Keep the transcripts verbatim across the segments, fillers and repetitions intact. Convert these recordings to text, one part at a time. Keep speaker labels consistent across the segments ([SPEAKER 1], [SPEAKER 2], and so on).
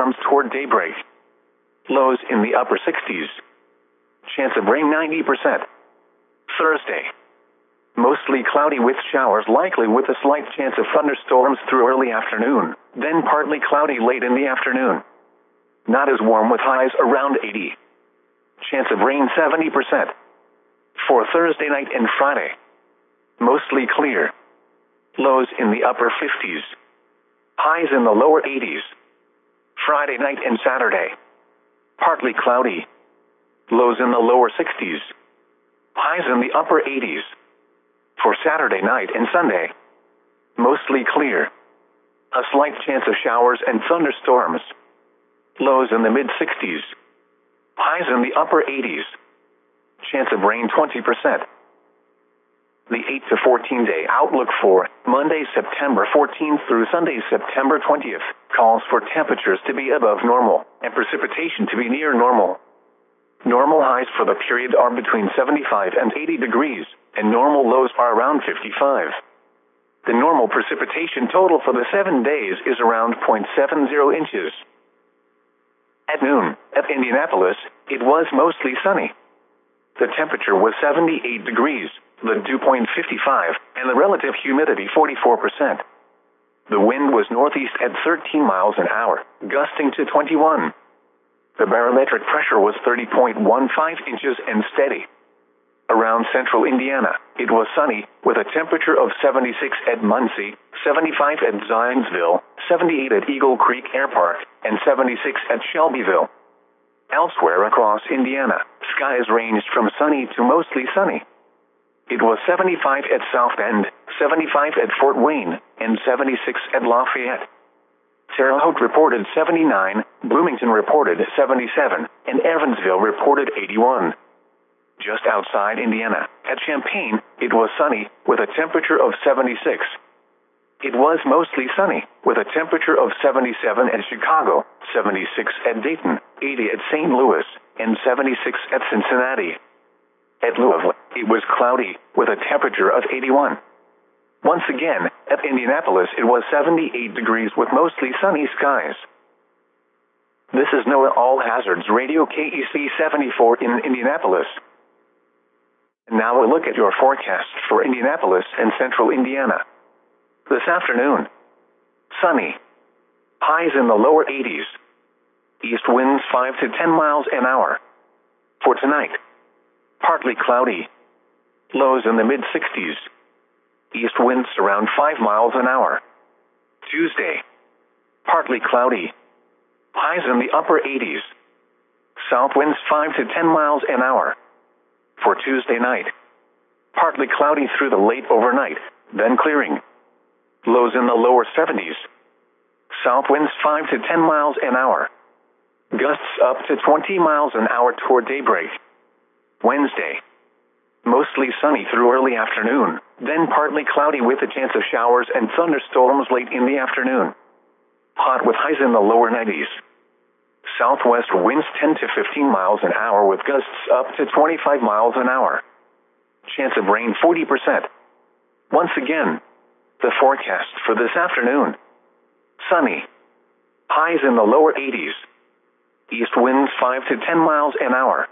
[SPEAKER 1] thunderstorms toward daybreak. Lows in the upper sixties. Chance of rain ninety percent. Thursday. Mostly cloudy with showers likely with a slight chance of thunderstorms through early afternoon, then partly cloudy late in the afternoon. Not as warm with highs around eighty. Chance of rain seventy percent. For Thursday night and Friday. Mostly clear. Lows in the upper fifties. Highs in the lower eighties. Friday night and Saturday. Partly cloudy. Lows in the lower sixties. Highs in the upper eighties. For Saturday night and Sunday. Mostly clear. A slight chance of showers and thunderstorms. Lows in the mid-sixties. Highs in the upper eighties. Chance of rain twenty percent. The eight to fourteen day outlook for Monday, September fourteenth through Sunday, September twentieth, calls for temperatures to be above normal and precipitation to be near normal. Normal highs for the period are between seventy-five and eighty degrees, and normal lows are around fifty-five. The normal precipitation total for the seven days is around zero point seven zero inches. At noon, at Indianapolis, it was mostly sunny. The temperature was seventy-eight degrees, the dew point fifty-five, and the relative humidity forty-four percent. The wind was northeast at thirteen miles an hour, gusting to twenty-one. The barometric pressure was thirty point one five inches and steady. Around central Indiana, it was sunny, with a temperature of seventy-six at Muncie, seventy-five at Zionsville, seventy-eight at Eagle Creek Air Park, and seventy-six at Shelbyville. Elsewhere across Indiana, skies ranged from sunny to mostly sunny. It was seventy-five at South Bend, seventy-five at Fort Wayne, and seventy-six at Lafayette. Terre Haute reported seventy-nine, Bloomington reported seventy-seven, and Evansville reported eighty-one. Just outside Indiana, at Champaign, it was sunny, with a temperature of seventy-six. It was mostly sunny, with a temperature of seventy-seven at Chicago, seventy-six at Dayton, eighty at Saint Louis, and seventy-six at Cincinnati. At Louisville, it was cloudy, with a temperature of eighty-one. Once again, at Indianapolis it was seventy-eight degrees with mostly sunny skies. This is NOAA All Hazards Radio K E C seventy-four in Indianapolis. Now a look at your forecast for Indianapolis and central Indiana. This afternoon, sunny. Highs in the lower eighties. East winds five to ten miles an hour. For tonight, partly cloudy. Lows in the mid-sixties. East winds around five miles an hour. Tuesday, partly cloudy. Highs in the upper eighties. South winds five to ten miles an hour. For Tuesday night, partly cloudy through the late overnight, then clearing. Lows in the lower seventies. South winds five to ten miles an hour. Gusts up to twenty miles an hour toward daybreak. Wednesday, mostly sunny through early afternoon, then partly cloudy with a chance of showers and thunderstorms late in the afternoon. Hot with highs in the lower nineties. Southwest winds ten to fifteen miles an hour with gusts up to twenty-five miles an hour. Chance of rain forty percent. Once again, the forecast for this afternoon. Sunny. Highs in the lower eighties. East winds five to ten miles an hour.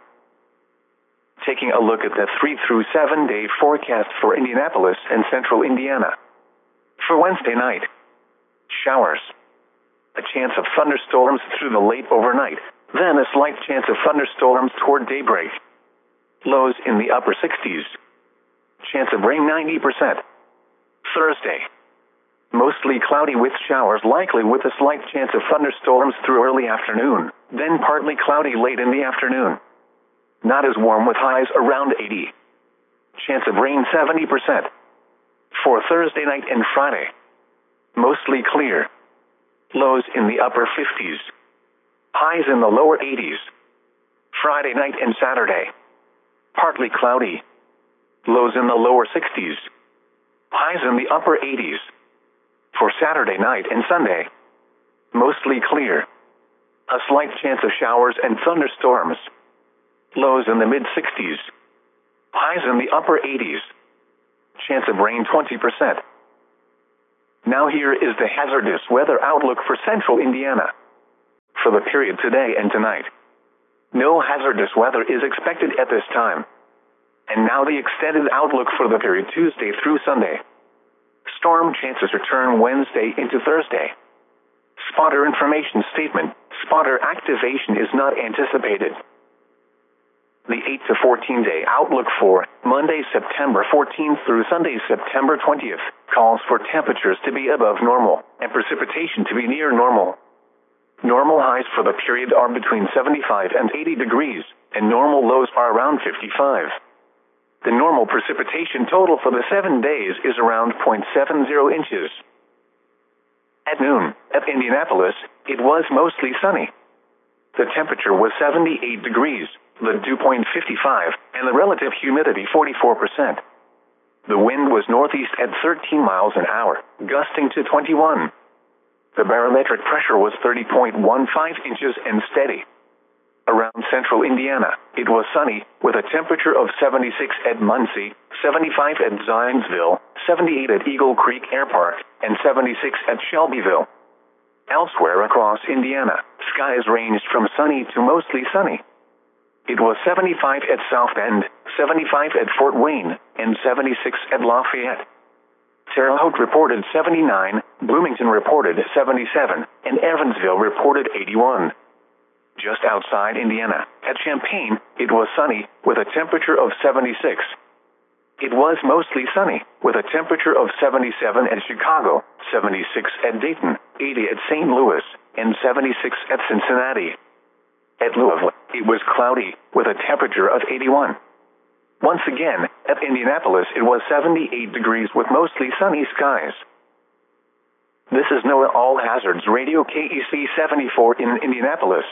[SPEAKER 1] Taking a look at the three through seven day forecast for Indianapolis and central Indiana. For Wednesday night, showers. A chance of thunderstorms through the late overnight, then a slight chance of thunderstorms toward daybreak. Lows in the upper sixties. Chance of rain ninety percent. Thursday, mostly cloudy with showers likely with a slight chance of thunderstorms through early afternoon, then partly cloudy late in the afternoon. Not as warm with highs around eighty. Chance of rain seventy percent. For Thursday night and Friday, mostly clear. Lows in the upper fifties. Highs in the lower eighties. Friday night and Saturday, partly cloudy. Lows in the lower sixties. Highs in the upper eighties. For Saturday night and Sunday, mostly clear. A slight chance of showers and thunderstorms. Lows in the mid-sixties. Highs in the upper eighties. Chance of rain twenty percent. Now here is the hazardous weather outlook for central Indiana. for the period today and tonight. No hazardous weather is expected at this time. And now the extended outlook for the period Tuesday through Sunday. Storm chances return Wednesday into Thursday. Spotter information statement. Spotter activation is not anticipated. The eight to fourteen day outlook for Monday, September fourteenth through Sunday, September twentieth, calls for temperatures to be above normal and precipitation to be near normal. Normal highs for the period are between seventy-five and eighty degrees, and normal lows are around fifty-five. The normal precipitation total for the seven days is around zero point seven zero inches. At noon, at Indianapolis, it was mostly sunny. The temperature was seventy-eight degrees, the dew point fifty-five, and the relative humidity forty-four percent. The wind was northeast at thirteen miles an hour, gusting to twenty-one. The barometric pressure was thirty point one five inches and steady. Around central Indiana, it was sunny, with a temperature of seventy-six at Muncie, seventy-five at Zionsville, seventy-eight at Eagle Creek Air Park, and seventy-six at Shelbyville. Elsewhere across Indiana, skies ranged from sunny to mostly sunny. It was seventy-five at South Bend, seventy-five at Fort Wayne, and seventy-six at Lafayette. Terre Haute reported seventy-nine, Bloomington reported seventy-seven, and Evansville reported eighty-one. Just outside Indiana, at Champaign, it was sunny, with a temperature of seventy-six. It was mostly sunny, with a temperature of seventy-seven at Chicago, seventy-six at Dayton, eighty at Saint Louis, and seventy-six at Cincinnati. At Louisville, it was cloudy, with a temperature of eighty-one. Once again, at Indianapolis, it was seventy-eight degrees with mostly sunny skies. This is NOAA All Hazards Radio K E C seventy-four in Indianapolis.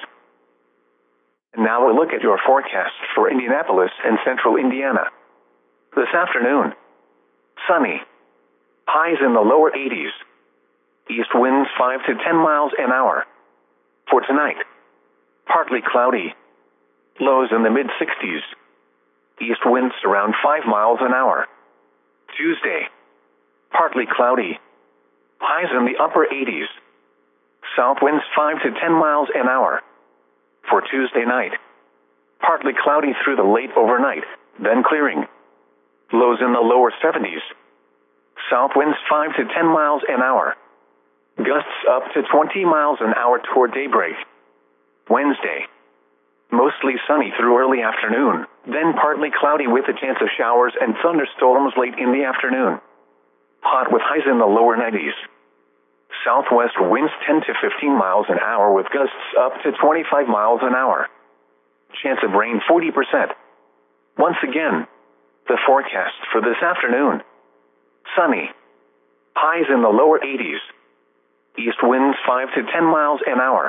[SPEAKER 1] And now a look at your forecast for Indianapolis and central Indiana. This afternoon, sunny. Highs in the lower eighties. East winds five to ten miles an hour. For tonight, partly cloudy. Lows in the mid-sixties. East winds around five miles an hour. Tuesday, partly cloudy. Highs in the upper eighties. South winds five to ten miles an hour. For Tuesday night, partly cloudy through the late overnight, then clearing. Lows in the lower seventies. South winds five to ten miles an hour. Gusts up to twenty miles an hour toward daybreak. Wednesday, mostly sunny through early afternoon, then partly cloudy with a chance of showers and thunderstorms late in the afternoon. Hot with highs in the lower nineties. Southwest winds ten to fifteen miles an hour with gusts up to twenty-five miles an hour. Chance of rain forty percent. Once again, the forecast for this afternoon. Sunny. Highs in the lower eighties. East winds five to ten miles an hour.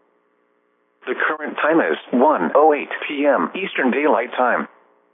[SPEAKER 1] The current time is one oh eight p m Eastern Daylight Time.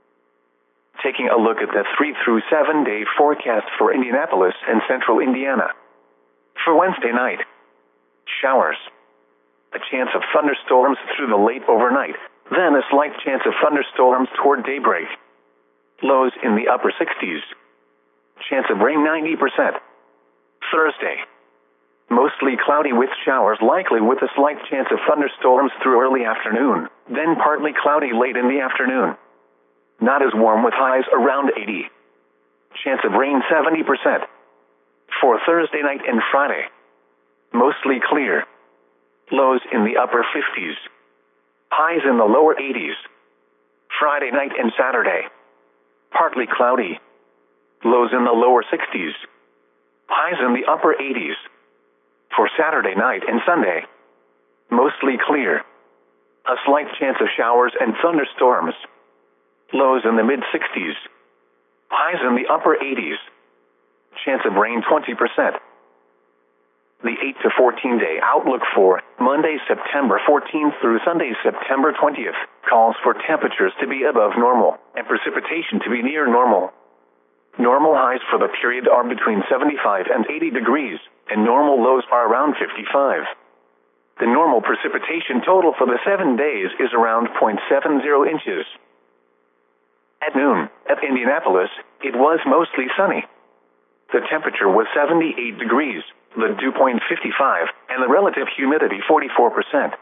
[SPEAKER 1] Taking a look at the three through seven day forecast for Indianapolis and central Indiana. For Wednesday night, showers. A chance of thunderstorms through the late overnight, then a slight chance of thunderstorms toward daybreak. Lows in the upper sixties. Chance of rain ninety percent. Thursday, mostly cloudy with showers likely with a slight chance of thunderstorms through early afternoon, then partly cloudy late in the afternoon. Not as warm with highs around eighty. Chance of rain seventy percent. For Thursday night and Friday, mostly clear. Lows in the upper fifties. Highs in the lower eighties. Friday night and Saturday, partly cloudy. Lows in the lower sixties. Highs in the upper eighties. For Saturday night and Sunday, mostly clear. A slight chance of showers and thunderstorms. Lows in the mid-sixties. Highs in the upper eighties. Chance of rain twenty percent. The eight to fourteen day outlook for Monday, September fourteenth through Sunday, September twentieth, calls for temperatures to be above normal and precipitation to be near normal. Normal highs for the period are between seventy-five and eighty degrees, and normal lows are around fifty-five. The normal precipitation total for the seven days is around zero point seven zero inches. At noon, at Indianapolis, it was mostly sunny. The temperature was seventy-eight degrees, the dew point fifty-five, and the relative humidity forty-four percent.